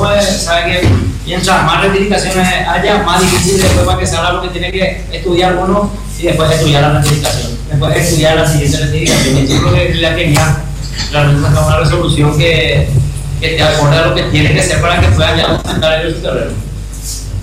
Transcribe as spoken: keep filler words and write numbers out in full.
uno sabe que mientras más rectificaciones haya, más difícil después para que salga lo que tiene que estudiar uno y después estudiar la rectificación. Después estudiar la siguiente rectificación. Y yo creo que la genial, realmente sacar una resolución que, que te acorde a lo que tiene que ser para que pueda ya aumentar el terreno.